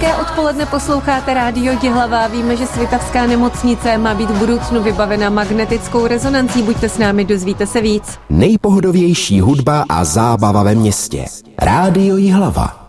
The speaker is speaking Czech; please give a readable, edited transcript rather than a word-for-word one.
Hezké odpoledne, posloucháte Rádio Jihlava. Víme, že Svitavská nemocnice má být v budoucnu vybavena magnetickou rezonancí. Buďte s námi, dozvíte se víc. Nejpohodovější hudba a zábava ve městě. Rádio Jihlava.